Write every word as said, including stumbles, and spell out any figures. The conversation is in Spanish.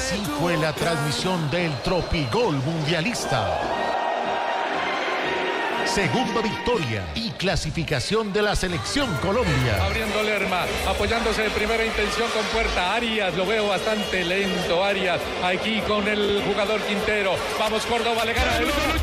Así fue la transmisión del Tropigol Mundialista. Segunda victoria y clasificación de la selección Colombia. Abriendo Lerma, apoyándose de primera intención con Puerta. Arias, lo veo bastante lento. Arias, aquí con el jugador Quintero. Vamos, Córdoba, le gana el